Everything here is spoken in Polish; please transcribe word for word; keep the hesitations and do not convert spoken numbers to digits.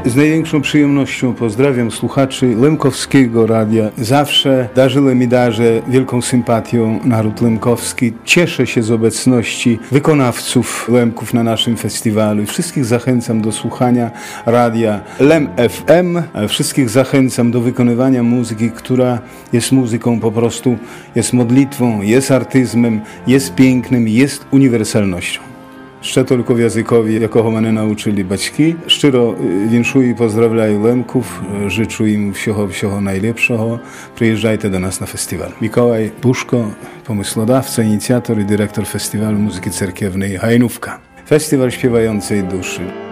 Z największą przyjemnością pozdrawiam słuchaczy Lemkowskiego Radia. Zawsze darzyłem i darzę wielką sympatią naród lemkowski. Cieszę się z obecności wykonawców Lemków na naszym festiwalu. Wszystkich zachęcam do słuchania radia Lem F M. Wszystkich zachęcam do wykonywania muzyki, która jest muzyką po prostu, jest modlitwą, jest artyzmem, jest pięknym, jest uniwersalnością. Ще тільки в язикові, якого мене навчили батьки. Щиро віншую і поздравляю Лемków, życzę im всього, всього najlepszego. Przyjeżdżajcie do nas na festiwal. Mikołaj Puszko, pomysłodawca, inicjator i dyrektor Festiwalu Muzyki Cerkiewnej Hajnówka. Festiwal Śpiewającej Duszy.